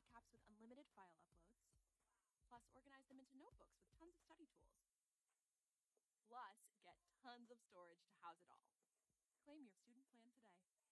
caps with unlimited file uploads. Plus, organize them into notebooks with tons of study tools. Plus, get tons of storage to house it all. Claim your student plan today.